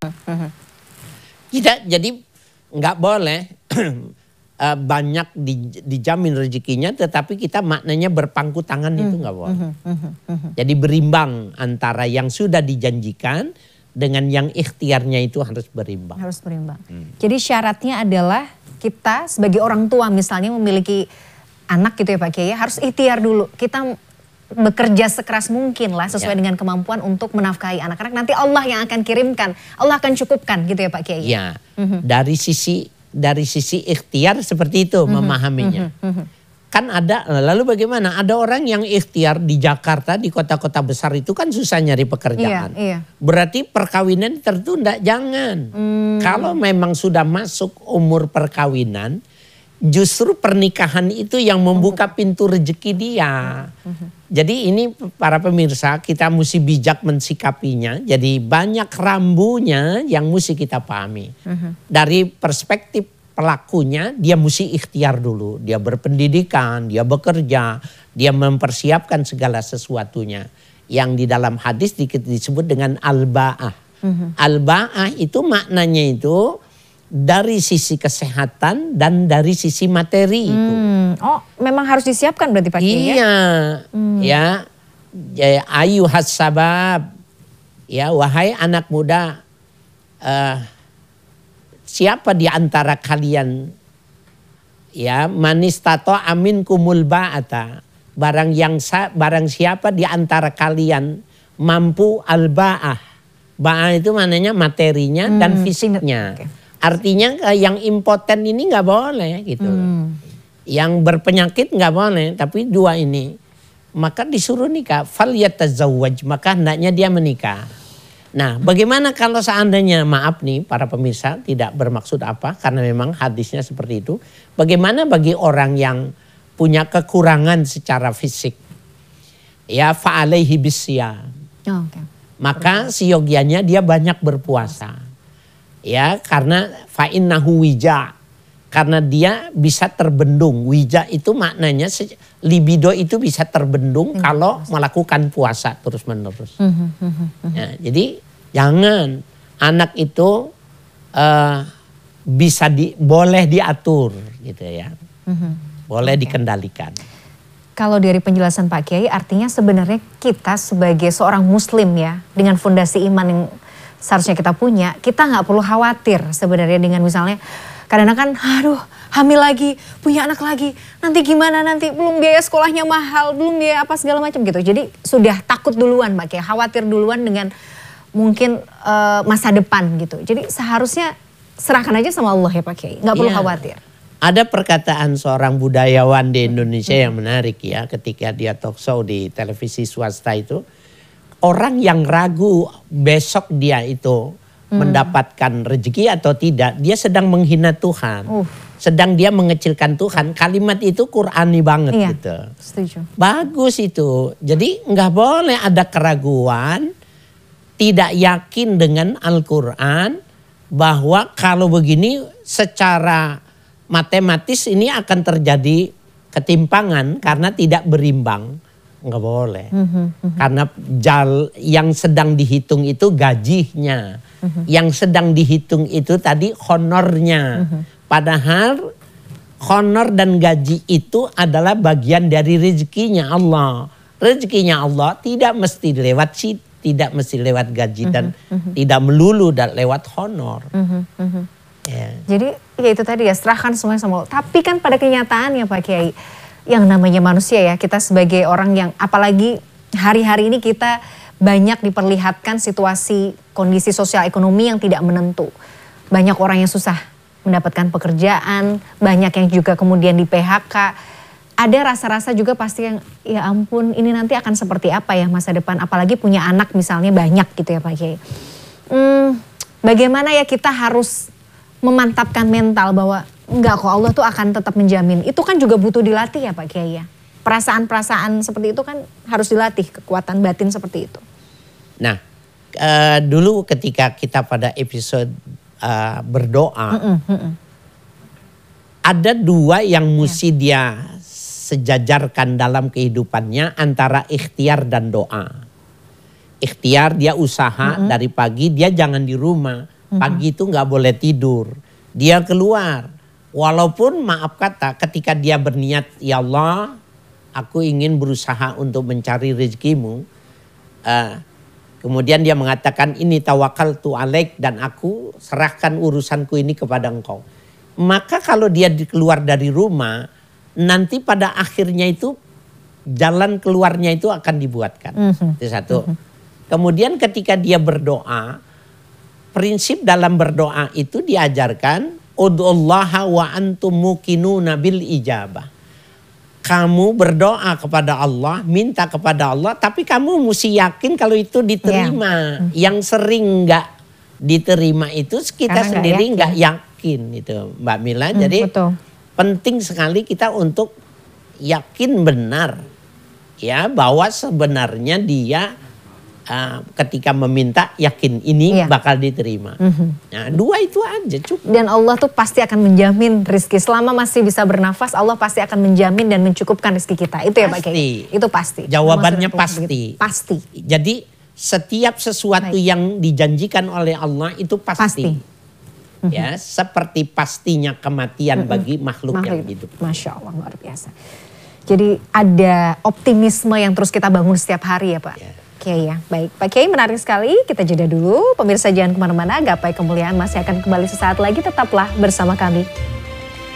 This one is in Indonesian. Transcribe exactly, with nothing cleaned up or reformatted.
Kita jadi nggak boleh banyak di, dijamin rezekinya, tetapi kita maknanya berpangku tangan itu nggak boleh. Jadi berimbang antara yang sudah dijanjikan dengan yang ikhtiarnya itu harus berimbang. Harus berimbang. Hmm. Jadi syaratnya adalah kita sebagai orang tua misalnya memiliki anak gitu ya Pak Kiai, harus ikhtiar dulu. Kita bekerja sekeras mungkin lah sesuai ya. dengan kemampuan untuk menafkahi anak-anak. Nanti Allah yang akan kirimkan, Allah akan cukupkan gitu ya Pak Kiai. Ya, mm-hmm. dari sisi dari sisi ikhtiar seperti itu mm-hmm. memahaminya. Mm-hmm. Kan ada, lalu bagaimana? Ada orang yang ikhtiar di Jakarta, di kota-kota besar itu kan susah nyari pekerjaan. Iya, iya. Berarti perkawinan tertunda, jangan. Mm. Kalau memang sudah masuk umur perkawinan, justru pernikahan itu yang membuka pintu rezeki dia. Mm-hmm. Jadi ini para pemirsa, kita mesti bijak mensikapinya. Jadi banyak rambunya yang mesti kita pahami. Mm-hmm. Dari perspektif pelakunya, dia mesti ikhtiar dulu. Dia berpendidikan, dia bekerja, dia mempersiapkan segala sesuatunya. Yang di dalam hadis disebut dengan al-ba'ah. Mm-hmm. Al-ba'ah itu maknanya itu dari sisi kesehatan dan dari sisi materi hmm. itu. Oh, memang harus disiapkan berarti Pak Kiai ya? Iya, hmm. ya, ya ayuhas sabab, ya wahai anak muda, uh, siapa di antara kalian, ya manistato amin kumul ba'ata, barang yang barang siapa di antara kalian mampu al-ba'ah, ba'ah itu maknanya materinya hmm. dan fisiknya. Okay. Artinya yang impoten ini nggak boleh gitu. Hmm. Yang berpenyakit nggak boleh, tapi dua ini. Maka disuruh nikah. Fal yatazawwaj, maka hendaknya dia menikah. Nah bagaimana kalau seandainya, maaf nih para pemirsa, tidak bermaksud apa, karena memang hadisnya seperti itu. Bagaimana bagi orang yang punya kekurangan secara fisik? Ya fa'alaihi bisyam. Oh, okay. Maka siogianya dia banyak berpuasa. Ya, karena fa'innahu wija, karena dia bisa terbendung. Wija itu maknanya libido itu bisa terbendung hmm, kalau puasa. melakukan puasa terus menerus. Hmm, hmm, hmm, hmm. Ya, jadi jangan anak itu uh, bisa di, boleh diatur gitu ya, hmm, boleh okay. dikendalikan. Kalau dari penjelasan Pak Kiai, artinya sebenarnya kita sebagai seorang Muslim ya, dengan fondasi iman yang seharusnya kita punya, kita nggak perlu khawatir sebenarnya dengan misalnya kadang-kadang kan, aduh hamil lagi, punya anak lagi, nanti gimana nanti, belum biaya sekolahnya mahal, belum biaya apa segala macam gitu. Jadi sudah takut duluan Pak Kiai, khawatir duluan dengan mungkin uh, masa depan gitu. Jadi seharusnya serahkan aja sama Allah ya Pak Kiai, nggak perlu ya. khawatir. Ada perkataan seorang budayawan di Indonesia hmm. yang menarik ya, ketika dia talk show di televisi swasta itu. Orang yang ragu besok dia itu hmm. mendapatkan rezeki atau tidak, dia sedang menghina Tuhan. Uh. Sedang dia mengecilkan Tuhan. Kalimat itu Qur'ani banget iya, gitu. Setuju. Bagus itu. Jadi nggak boleh ada keraguan, tidak yakin dengan Al-Quran, bahwa kalau begini secara matematis ini akan terjadi ketimpangan karena tidak berimbang. Nggak boleh. Mm-hmm, mm-hmm. Karena jal, yang sedang dihitung itu gajinya. Mm-hmm. Yang sedang dihitung itu tadi honornya. Mm-hmm. Padahal honor dan gaji itu adalah bagian dari rezekinya Allah. Rezekinya Allah tidak mesti lewat si, tidak mesti lewat gaji mm-hmm, dan mm-hmm. tidak melulu dan lewat honor. Mm-hmm, mm-hmm. Yeah. Jadi ya itu tadi ya, serahkan semuanya sama Allah. Tapi kan pada kenyataannya Pak Kiai, yang namanya manusia ya, kita sebagai orang yang apalagi hari-hari ini kita banyak diperlihatkan situasi kondisi sosial ekonomi yang tidak menentu. Banyak orang yang susah mendapatkan pekerjaan, banyak yang juga kemudian di P H K. Ada rasa-rasa juga pasti yang ya ampun ini nanti akan seperti apa ya masa depan, apalagi punya anak misalnya banyak gitu ya Pak Kiai. Hmm, bagaimana ya kita harus memantapkan mental bahwa enggak kok, Allah tuh akan tetap menjamin. Itu kan juga butuh dilatih ya Pak Kiai ya. Perasaan-perasaan seperti itu kan harus dilatih, kekuatan batin seperti itu. Nah, uh, dulu ketika kita pada episode uh, berdoa, mm-mm, mm-mm. ada dua yang mesti ya. dia sejajarkan dalam kehidupannya antara ikhtiar dan doa. Ikhtiar dia usaha mm-mm. dari pagi, dia jangan di rumah. Pagi itu nggak boleh tidur. Dia keluar. Walaupun maaf kata ketika dia berniat, ya Allah aku ingin berusaha untuk mencari rezekimu. Uh, kemudian dia mengatakan ini tawakaltu alaik dan aku serahkan urusanku ini kepada engkau. Maka kalau dia keluar dari rumah, nanti pada akhirnya itu jalan keluarnya itu akan dibuatkan. Mm-hmm. Itu satu. Mm-hmm. Kemudian ketika dia berdoa, prinsip dalam berdoa itu diajarkan ud'ullaha wa antum muqinuna bil ijabah. Kamu berdoa kepada Allah, minta kepada Allah, tapi kamu mesti yakin kalau itu diterima. Yeah. Yang sering nggak diterima itu kita karena sendiri nggak yakin. yakin itu, Mbak Mila. Hmm, Jadi betul. Penting sekali kita untuk yakin benar, ya bahwa sebenarnya dia Uh, ketika meminta yakin ini iya. bakal diterima. Mm-hmm. Nah, dua itu aja cukup. Dan Allah tuh pasti akan menjamin rezeki selama masih bisa bernafas. Allah pasti akan menjamin dan mencukupkan rezeki kita. Itu ya Pak Kiai. Itu pasti. Jawabannya pasti. Pasti. Jadi setiap sesuatu Baik. yang dijanjikan oleh Allah itu pasti. pasti. Mm-hmm. Ya, seperti pastinya kematian mm-hmm. bagi makhluk, makhluk yang hidup. Masya Allah, luar biasa. Jadi ada optimisme yang terus kita bangun setiap hari ya Pak. Ya. Oke ya, baik. Pak Kiai menarik sekali, kita jeda dulu. Pemirsa jangan kemana-mana, Gapai Kemuliaan masih akan kembali sesaat lagi, tetaplah bersama kami.